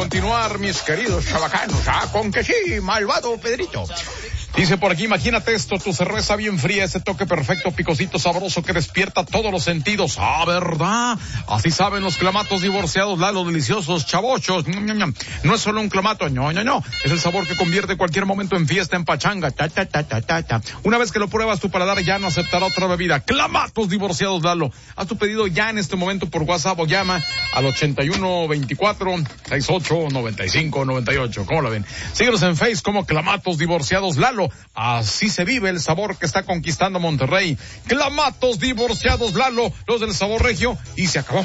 continuar, mis queridos chavacanos, con que sí, malvado Pedrito. Dice por aquí, imagínate esto, tu cerveza bien fría, ese toque perfecto, picosito, sabroso que despierta todos los sentidos. Ah, ¿verdad? Así saben los clamatos divorciados, Lalo, deliciosos, chavochos. No es solo un clamato, no. Es el sabor que convierte cualquier momento en fiesta, en pachanga. Una vez que lo pruebas, tu paladar ya no aceptará otra bebida. Clamatos divorciados, Lalo. Haz tu pedido ya en este momento por WhatsApp o llama al 8124-689598. ¿Cómo la ven? Síguenos en Facebook como Clamatos Divorciados, Lalo. Así se vive el sabor que está conquistando Monterrey. Clamatos Divorciados, Lalo, los del sabor regio, y se acabó.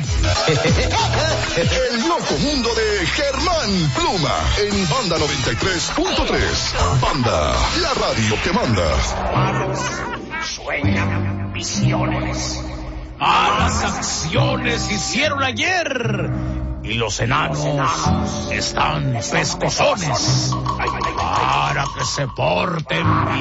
El loco mundo de Germán Pluma en Banda 93.3. Banda, la radio que manda. Sueñan visiones. A las acciones hicieron ayer. Y los enanos están pescozones para que se porten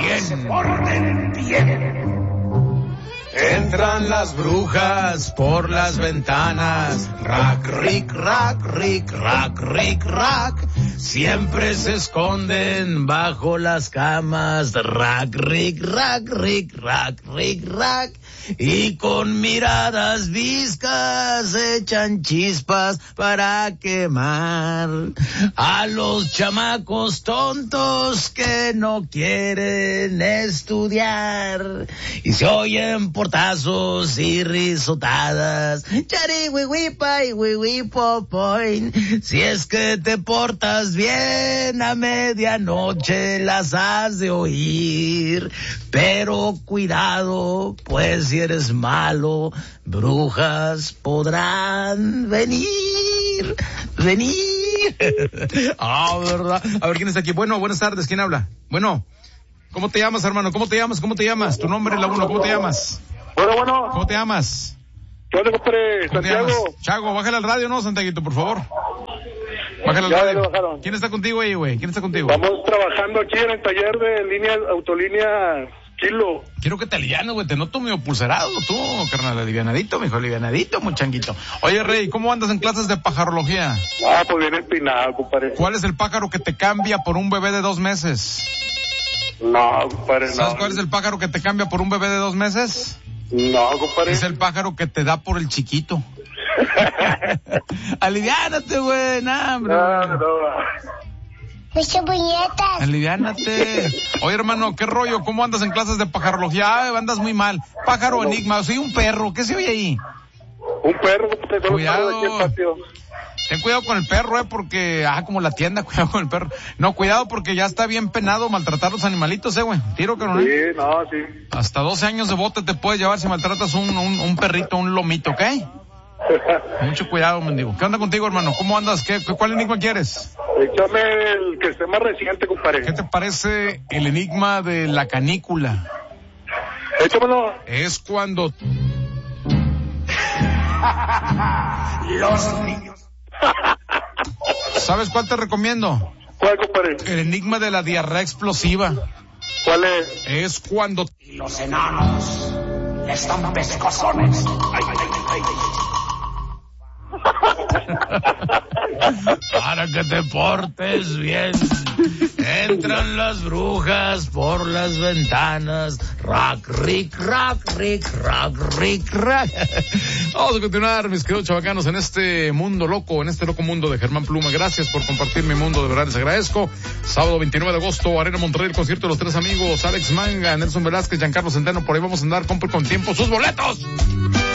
bien. Entran las brujas por las ventanas, rac, ric, rac, ric, rac, ric, rac. Siempre se esconden bajo las camas, rac, ric, rac, ric, rac, ric, rac. Y con miradas viscas echan chispas para quemar a los chamacos tontos que no quieren estudiar. Y se oyen portazos y risotadas, chari wiwipa y wiwipopoin. Si es que te portas bien, a medianoche las has de oír. Pero cuidado, pues si eres malo, brujas podrán venir. Ah, ¿verdad? A ver, ¿quién está aquí? Bueno, buenas tardes, ¿quién habla? Bueno, ¿cómo te llamas, hermano? ¿Cómo te llamas? Tu nombre, la uno, ¿cómo te llamas? Bueno. ¿Cómo te llamas? ¿Qué onda, compadre? Santiago. Chago, bájale al radio, ¿no, Santiaguito, por favor? Bájale al radio. ¿Quién está contigo ahí, güey? ¿Quién está contigo? Estamos trabajando aquí en el taller de autolínea Kilo. Quiero que te alivianes, güey, te noto medio pulserado tú, carnal, alivianadito, mijo, alivianadito, muchanguito. Oye, Rey, ¿cómo andas en clases de pajarología? Ah, pues bien empinado, compadre. ¿Cuál es el pájaro que te cambia por un bebé de 2 meses? No, compadre, no. ¿Sabes cuál es el pájaro que te cambia por un bebé de 2 meses? No, compadre. Es el pájaro que te da por el chiquito. Aliviánate, güey, hombre. No. Muchas puñetas. Aliviánate. Oye, hermano, ¿qué rollo? ¿Cómo andas en clases de pajarología? Andas muy mal. Pájaro enigma, soy un perro. ¿Qué se oye ahí? Un perro, cuidado. De aquí al patio. Ten cuidado con el perro, porque, como la tienda, cuidado con el perro. No, cuidado porque ya está bien penado maltratar los animalitos, güey. Tiro, coronel. Sí, sí. Hasta 12 años de bote te puedes llevar si maltratas un perrito, un lomito, ¿ok? Mucho cuidado, mendigo. ¿Qué onda contigo, hermano? ¿Cómo andas? ¿Cuál enigma quieres? Échame el que esté más reciente, compadre. ¿Qué te parece el enigma de la canícula? Échamelo. Es cuando... Los niños. ¿Sabes cuál te recomiendo? ¿Cuál, compadre? El enigma de la diarrea explosiva. ¿Cuál es? Es cuando... Y los enanos están pescozones. Ay. Para que te portes bien. Entran las brujas por las ventanas. Rac, ric, rac, ric, rac, ric, rac. Vamos a continuar, mis queridos chavacanos, en este mundo loco, en este loco mundo de Germán Pluma. Gracias por compartir mi mundo, de verdad les agradezco. Sábado 29 de agosto, Arena Monterrey, el concierto de los 3 amigos, Alex Manga, Nelson Velázquez, Giancarlo Centeno. Por ahí vamos a andar, compre con tiempo sus boletos.